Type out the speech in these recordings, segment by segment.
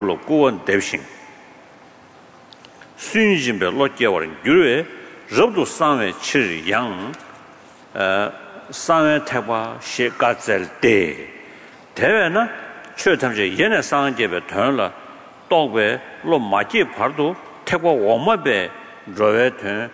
구원 대신 순진배 로께워린 규에 접도 상회 7양 상회 태과 시가절 때 대회는 최탐제 연애 상계배 돈을 또배 로 맞지 바로 태과 원마배 로외된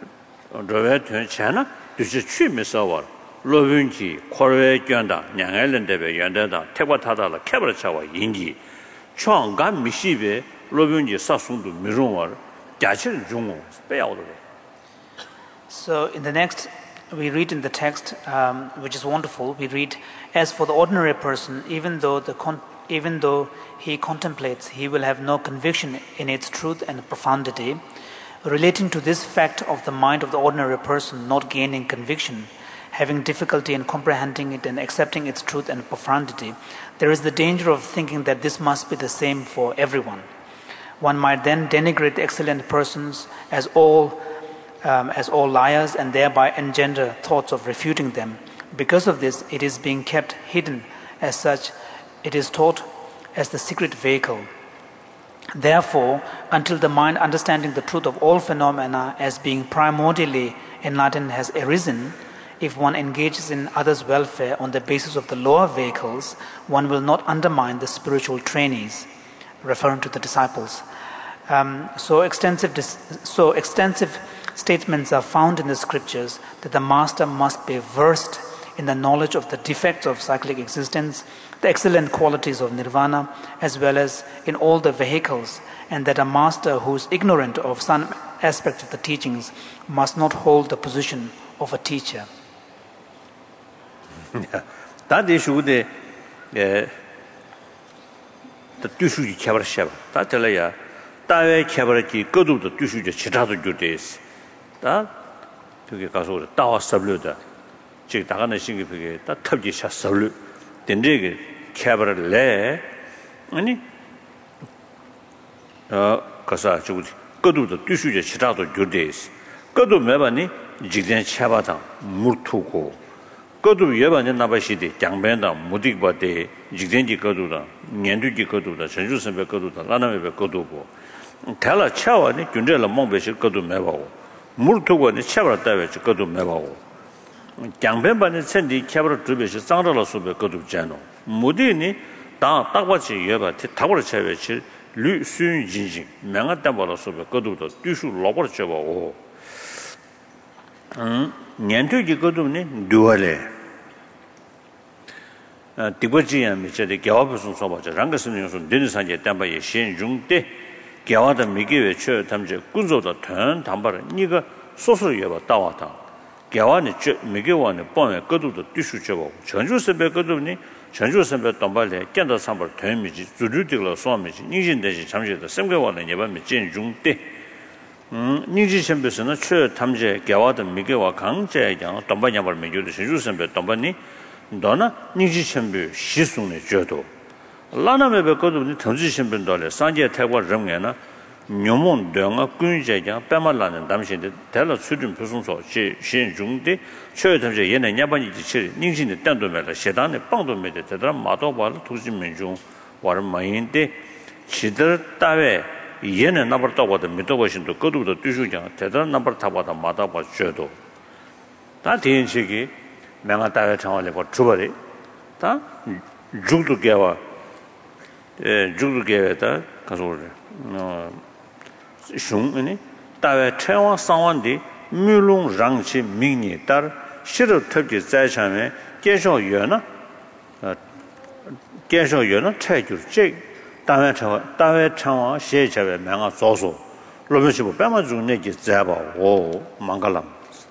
전에就是취미서 와 로빈지 코르에 견다 냥엘렌데베 연대다 태과 타다라 캐버차와 인기 총감 미시베 로빈지 사송도 미롱와 자치를 중앙 빼야오도. So in the next we read in the text which is wonderful, we read, as for the ordinary person, even though he contemplates, he will have no conviction in its truth and profundity. Relating to this fact of the mind of the ordinary person not gaining conviction, having difficulty in comprehending it and accepting its truth and profundity, there is the danger of thinking that this must be the same for everyone. One might then denigrate excellent persons as all liars and thereby engender thoughts of refuting them. Because of this, it is being kept hidden. As such, it is taught as the secret vehicle. Therefore, until the mind understanding the truth of all phenomena as being primordially enlightened has arisen, if one engages in others' welfare on the basis of the lower vehicles, one will not undermine the spiritual trainees, referring to the disciples. So extensive statements are found in the scriptures that the master must be versed in the knowledge of the defects of cyclic existence, the excellent qualities of nirvana, as well as in all the vehicles, and that a master who is ignorant of some aspect of the teachings must not hold the position of a teacher. That is the Tushu Chavarsheva. That Telaya, Tawe Chavaraki, go to the Tushu Chitato Judays. That to get Kaso, Tawa Sabluda, Chitagana Singapore, that Tabjisha Sablu, then they Cabaret Le, any Kasa Chud, go to the Tushu Chitato Judays. Go to Mebani, Jigan Chabata, Murtuko. Go to Yabani Nabashidi, Jangbenda, Mudik Jigenji Goduda, Nyanduji Goduda, Sanjusan Goduda, Laname Godugo. Tell a chow and Jundela Mombesh go to Mevao. Murtugo and Chabra Davich go to Mevao. Jangbemba and Sendi Cabra Trubish, Sandala Sube go to Jano. Mudini, Tawachi Yaba, Tower Chavich, Lu Sun Jinjin, Mangatabala Sube go to the Tushu Lobber Chavo. Nyantuji go to Duale. Tibaji and Mr. Gawabson Soba, Rangason, Denisanja Tamba, Shen Jungte, Gawada Migi, Chur Tamja, Guzo, the turn, Tambar, Niga, Soso Yava Tawata, Gawani, Migiwan, Pone, go to the Tushu Chavo, Chanju Sebe Goduni, Chanju Sebe Tombale, Kenda Sambar, Termiji, Zudutila Swamiji, Nijin Deji, Tamja, the Semgawan, and Yavami, Jen Jungte. Niji Sembusana, Chur Tamja, Gawada Migiwa Kangja, Tombanya Miju, the Chanju Sembe Tombani. Donna Niji Sembu, Shisune Jodo. Lana may be good of the transition dollar, Sanja Tawa Ramgana, Numon Dunga, Gunja, Pamalan, and Damshin, tell us certain persons or Shin Jungde, Church of the Yen and Yabani, Nijin the Tandomela, Shedan, Pandomede, Tedram, Mato, Tuzim Minjung, War Mayinde, Chidder Tawe, Yen and number Tawa, the Mitovision to go to the Tushuja, Tedram number Tawa, the Mata was Jodo. That in Shiki. Manga Tawa Chawale for Trubari, Ta Judu Gawa, Kasur, Shung, Tawa Tawa Sawandi, Mulung Rangchi Mini Tar, Shiru Turkey Zachame, Gesho Yona, Chaju, Jake, Tawa Chawa, Shechawe, Manga Soso, Robinship, Bamaju Neki Zaba, O Mangalam.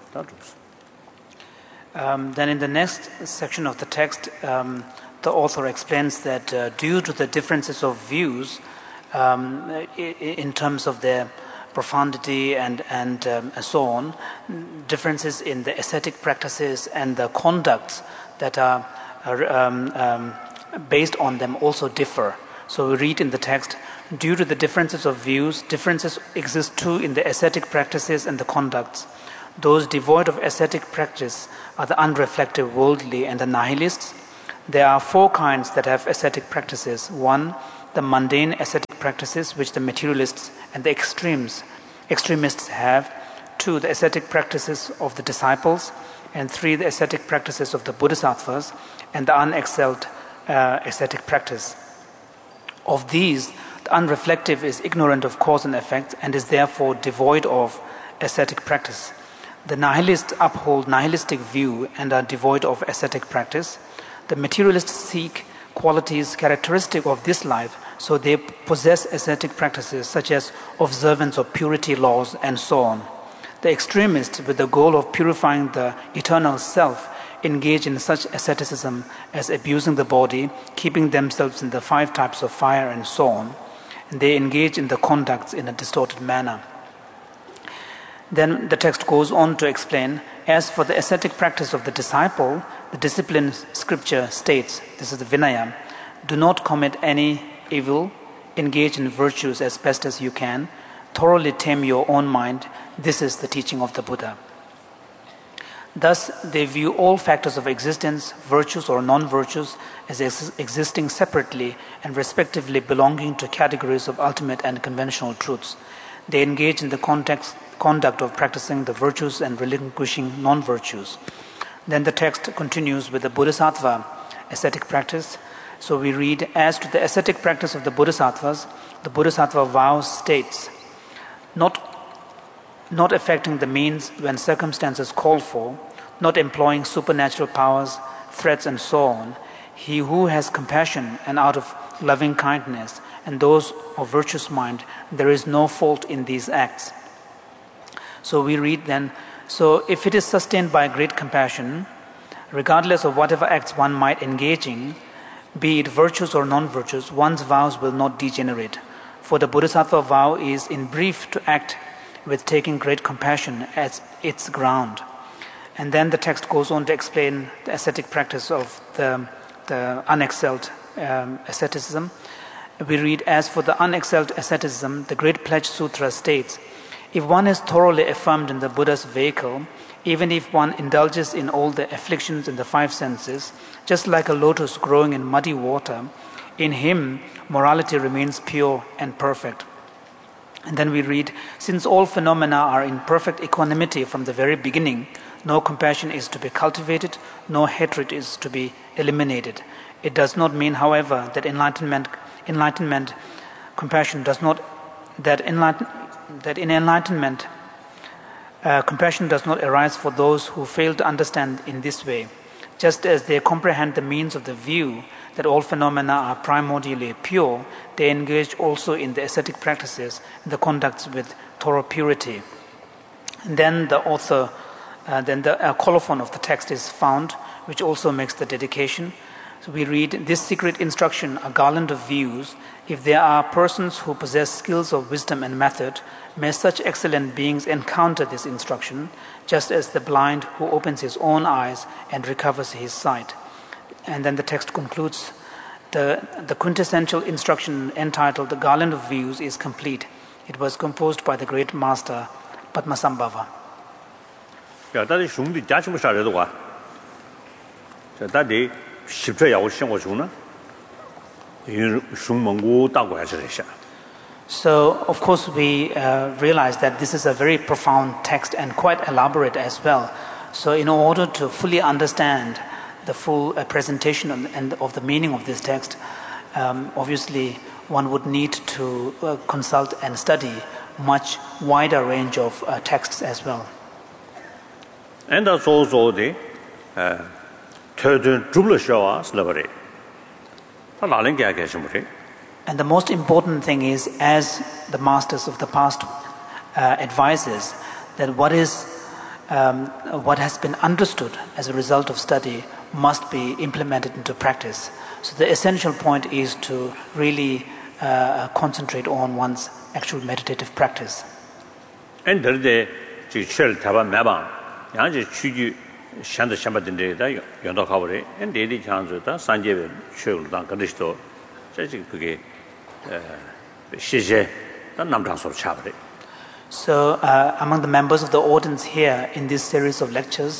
Then in the next section of the text, the author explains that due to the differences of views in terms of their profundity and so on, differences in the ascetic practices and the conducts that are based on them also differ. So we read in the text, due to the differences of views, differences exist too in the ascetic practices and the conducts. Those devoid of ascetic practice are the unreflective worldly and the nihilists. There are 4 kinds that have ascetic practices. 1, the mundane ascetic practices which the materialists and the extremists have. 2, the ascetic practices of the disciples. And 3, the ascetic practices of the bodhisattvas and the unexcelled ascetic practice. Of these, the unreflective is ignorant of cause and effect and is therefore devoid of ascetic practice. The nihilists uphold nihilistic view and are devoid of ascetic practice. The materialists seek qualities characteristic of this life, so they possess ascetic practices such as observance of purity laws and so on. The extremists, with the goal of purifying the eternal self, engage in such asceticism as abusing the body, keeping themselves in the 5 types of fire and so on. And they engage in the conducts in a distorted manner. Then the text goes on to explain, as for the ascetic practice of the disciple, the discipline scripture states, this is the Vinaya, do not commit any evil, engage in virtues as best as you can, thoroughly tame your own mind. This is the teaching of the Buddha. Thus, they view all factors of existence, virtues or non-virtues, as existing separately and respectively belonging to categories of ultimate and conventional truths. They engage in the conduct of practicing the virtues and relinquishing non-virtues. Then the text continues with the Bodhisattva ascetic practice. So we read, as to the ascetic practice of the Bodhisattvas, the Bodhisattva vow states, not affecting the means when circumstances call for, not employing supernatural powers, threats and so on, he who has compassion and out of loving kindness and those of virtuous mind, there is no fault in these acts. So we read then, so if it is sustained by great compassion, regardless of whatever acts one might engage in, be it virtues or non-virtues, one's vows will not degenerate. For the Bodhisattva vow is in brief to act with taking great compassion as its ground. And then the text goes on to explain the ascetic practice of the unexcelled asceticism. We read, as for the unexcelled asceticism, the Great Pledge Sutra states, if one is thoroughly affirmed in the Buddha's vehicle, even if one indulges in all the afflictions in the 5 senses, just like a lotus growing in muddy water, in him morality remains pure and perfect. And then we read, since all phenomena are in perfect equanimity from the very beginning, no compassion is to be cultivated, no hatred is to be eliminated. It does not mean, however, that compassion does not arise for those who fail to understand in this way. Just as they comprehend the means of the view that all phenomena are primordially pure, they engage also in the ascetic practices and the conducts with thorough purity. And then the colophon of the text is found, which also makes the dedication. So we read, this secret instruction, a garland of views, if there are persons who possess skills of wisdom and method, may such excellent beings encounter this instruction, just as the blind who opens his own eyes and recovers his sight. And then the text concludes, the quintessential instruction entitled The Garland of Views is complete. It was composed by the great master Padmasambhava. So, of course, we realize that this is a very profound text and quite elaborate as well. So, in order to fully understand the full presentation of the meaning of this text, obviously one would need to consult and study much wider range of texts as well. And that's also the and the most important thing is, as the masters of the past advises, that what has been understood as a result of study must be implemented into practice. So the essential point is to really concentrate on one's actual meditative practice. And the and so among the members of the audience here in this series of lectures,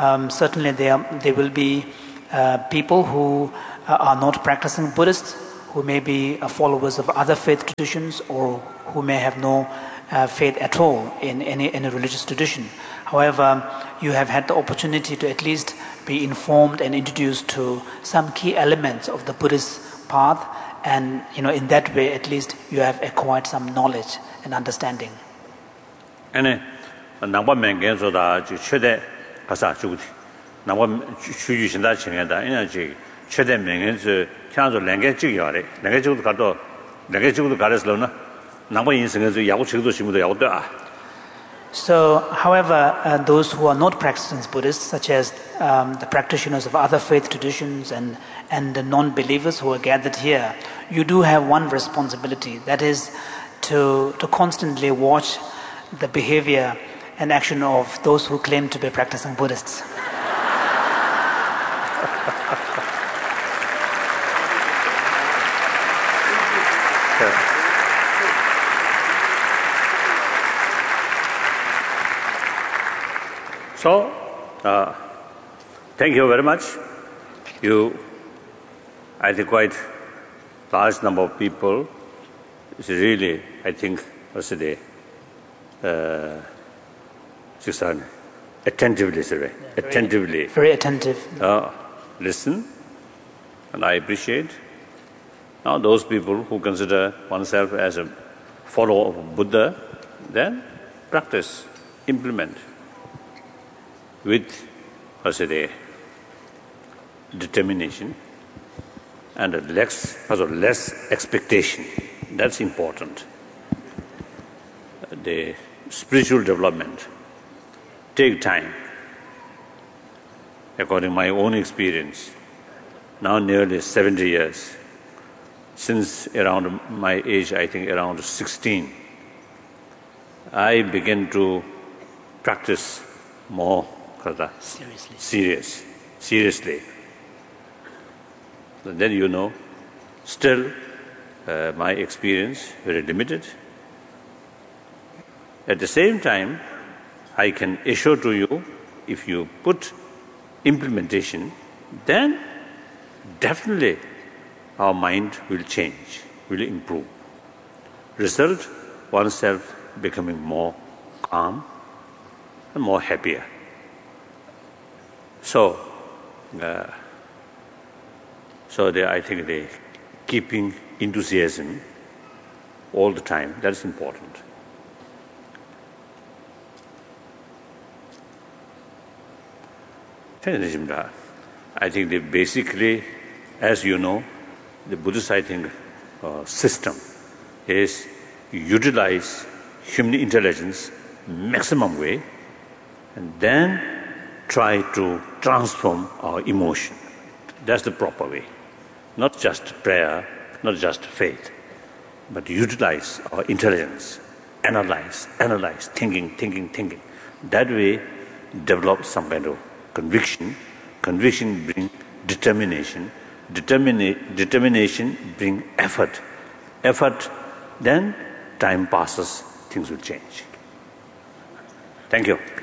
certainly there will be people who are not practicing Buddhists, who may be followers of other faith traditions or who may have no faith at all in any religious tradition. However, you have had the opportunity to at least be informed and introduced to some key elements of the Buddhist path, and in that way at least you have acquired some knowledge and understanding. ane nangpa mengen so da ji chede kasa ju nangpa chu ju shin da chingen da ina ji chede mengen zo kyang zo lenge ji ya le lenge ji ga do lenge ji do ga le lo na nangpa yin sing zo ya gu chi do shi mu do ya gu da. So, however, those who are not practicing Buddhists, such as the practitioners of other faith traditions and the non-believers who are gathered here, you do have one responsibility, that is to constantly watch the behavior and action of those who claim to be practicing Buddhists. So, thank you very much. I think quite large number of people is really, I think, also the attentively, Very attentive. Listen, and I appreciate. Now, those people who consider oneself as a follower of Buddha, then practice, implement with, the determination and less expectation. That's important. The spiritual development take time. According to my own experience, now nearly 70 years, since around my age, I think around 16, I began to practice more seriously. And then still my experience very limited. At the same time, I can assure to you, if you put implementation, then definitely our mind will change, will improve. Result, oneself becoming more calm and more happier. So I think the keeping enthusiasm all the time, that's important. I think basically, as you know, the Buddhist, I think, system is utilize human intelligence maximum way and then try to transform our emotion. That's the proper way. Not just prayer, not just faith, but utilize our intelligence, analyze, thinking. That way, develop some kind of conviction. Conviction brings determination. Determination brings effort. Then time passes, things will change. Thank you.